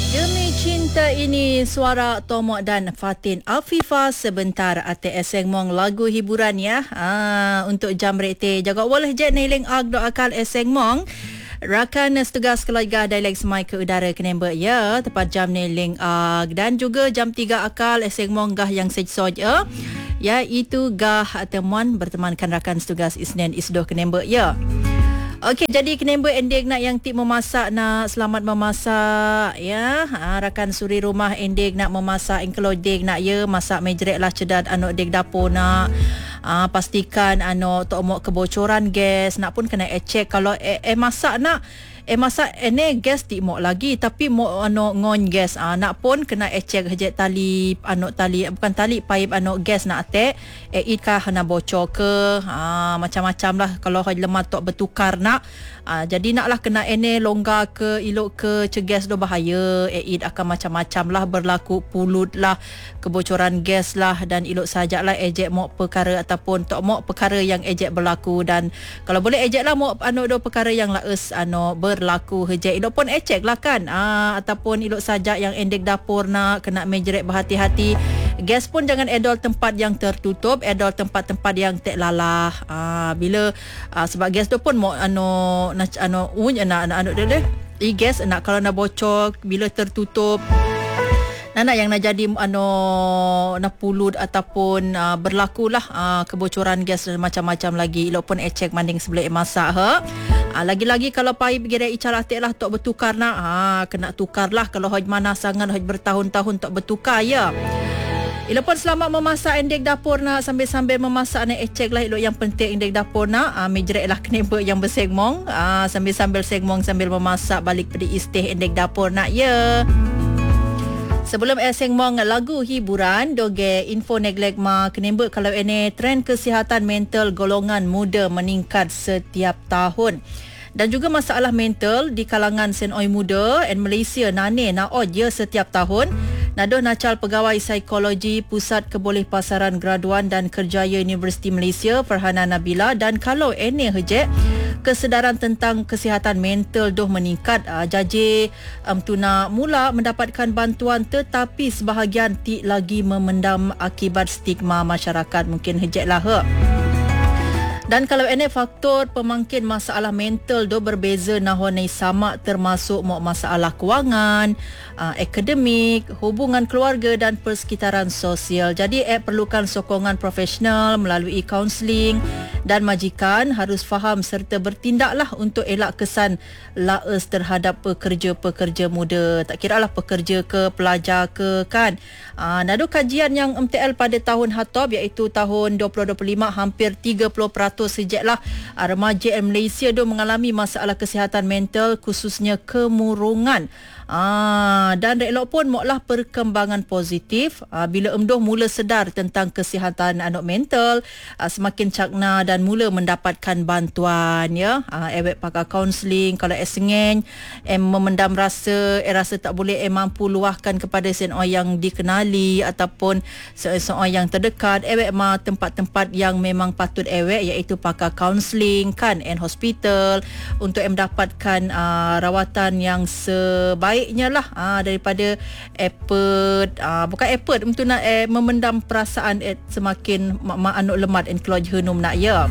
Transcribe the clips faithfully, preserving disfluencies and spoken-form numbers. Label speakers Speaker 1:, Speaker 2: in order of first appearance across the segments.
Speaker 1: Demi cinta ini, suara Tomok dan Fatin Afifah sebentar ate eseng mong lagu hiburan ya. Ah, untuk jam rekte jaga boleh je nailing ag do akal eseng mong. Rakan setugas keluarga dialek semai ke udara kenemba ya tepat jam nailing ag dan juga jam tiga akal eseng mong gah yang sejsoj ya. Ya itu gah temuan bertemankan rakan setugas Isnin Isdoh kenemba ya. Okey, jadi kenemba endek nak yang tip memasak nak selamat memasak ya. Ha, rakan suri rumah endek nak memasak engkelodek nak ya masak mejrek lah cedat anu dek dapur nak. Ha, pastikan anu tok mok kebocoran gas nak pun kena check kalau eh, eh masak nak Eh masak ini gas ti mok lagi tapi mok anu ngon gas ah nak pun kena check hejek tali anu tali bukan tali pipe anu gas nak atek eh itkah hana bocor ke ah macam-macam lah kalau hoj lemah tok bertukar nak ah jadi naklah kena ene longgar ke ilok ke cegas do bahaya eh id akan macam-macam lah berlaku pulut lah kebocoran gas lah dan ilok sajaklah ejek mok perkara ataupun tok mok perkara yang ejek berlaku dan kalau boleh ejek lah mok anu do perkara yang laes anu berlaku hejek ilok pun ecek lah kan ah, ataupun ilok sajak yang endek dapur nak kena mejrek berhati-hati gas pun jangan edol tempat yang tertutup edol tempat-tempat yang tak lalah ah, bila ah, sebab gas tu pun mau anu nak anu uny anak anak anu dia deh i gas nak kalau nak bocor bila tertutup Nana yang nak jadi anu nak pulut ataupun uh, berlakulah uh, kebocoran gas dan macam-macam lagi ilok pun ecek manding sebelah masak ha. Uh, lagi-lagi kalau pipe gira icara atik lah tok bertukar nak ha, kena tukar lah kalau hoj mana sangat hoj bertahun-tahun tok bertukar ya. Ilok pun selamat memasak endek dapur nak sambil-sambil memasak nak ecek lah ilok yang penting endek dapur nak uh, mejrek lah kenemba yang bersegmong uh, sambil-sambil segmong sambil memasak balik pedi istih endek dapur nak ya. Sebelum eseng mong lagu hiburan doge info neglek ma kenemba kalau ini trend kesihatan mental golongan muda meningkat setiap tahun dan juga masalah mental di kalangan senoi muda and Malaysia nane naod ya setiap tahun. Nadoh Nacal Pegawai Psikologi Pusat Kebolehpasaran Graduan dan Kerjaya Universiti Malaysia Farhana Nabila dan kalau ini hejek kesedaran tentang kesihatan mental doh meningkat uh, jaji um, tuna mula mendapatkan bantuan tetapi sebahagian ti lagi memendam akibat stigma masyarakat mungkin hejek lah he. Dan kalau ini faktor pemangkin masalah mental do berbeza nahonai sama termasuk masalah kewangan, uh, akademik, hubungan keluarga dan persekitaran sosial. Jadi eh perlukan sokongan profesional melalui kaunseling dan majikan harus faham serta bertindaklah untuk elak kesan laes terhadap pekerja-pekerja muda. Tak kiralah pekerja ke pelajar ke kan. Uh, nado kajian yang M T L pada tahun Hatop iaitu tahun dua ribu dua puluh lima hampir tiga puluh peratus sejaklah remaja Malaysia do mengalami masalah kesihatan mental khususnya kemurungan. Ah, dan relok pun moklah perkembangan positif ah, bila emdoh mula sedar tentang kesihatan anak mental ah, semakin cakna dan mula mendapatkan bantuan ya ah, ewek pakai kaunseling kalau esengeng em memendam rasa eh rasa tak boleh em mampu luahkan kepada seorang yang dikenali ataupun seorang yang terdekat ewek ma tempat-tempat yang memang patut ewek iaitu pakai kaunseling kan and hospital untuk em dapatkan ah, rawatan yang sebaik baiknya lah ha, daripada effort ha, bukan effort untuk nak eh, memendam perasaan eh, semakin mak, mak anuk lemat and keluarga henum nak ya.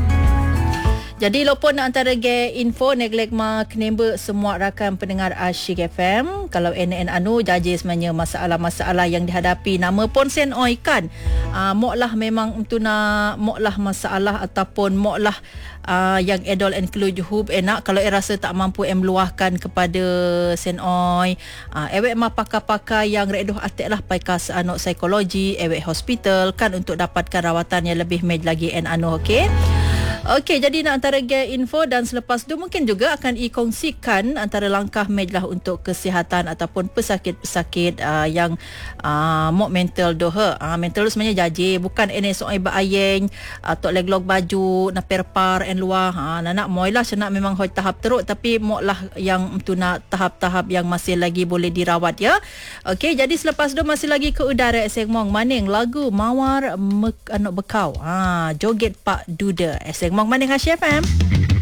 Speaker 1: Jadi lopon antara ge info neglek ma kenemba semua rakan pendengar Asyik F M kalau N N anu jaji sebenarnya masalah-masalah yang dihadapi nama pun sen oi kan uh, moklah memang untuk nak moklah masalah ataupun moklah uh, yang adult and keluarga hub enak kalau eh rasa tak mampu em luahkan kepada sen oi uh, ewek ma pakar-pakar yang redoh atek lah paikas anu psikologi ewek hospital kan untuk dapatkan rawatan yang lebih mej lagi en anu okey. Okey, jadi nak antara ge info dan selepas tu mungkin juga akan ikongsikan antara langkah mejlah untuk kesihatan ataupun pesakit-pesakit uh, yang uh, mok mental doha. Uh, mental tu sebenarnya jaji bukan ene soai ba ayeng atau uh, leglog baju na perpar en luar. Ha uh, nak moilah senak memang hoi tahap teruk tapi moklah yang tu nak tahap-tahap yang masih lagi boleh dirawat ya. Okey, jadi selepas tu masih lagi ke udara segmong maning lagu Mawar Mek, anak bekau. Ha uh, joget Pak Duda. Segmong maning Asyik F M.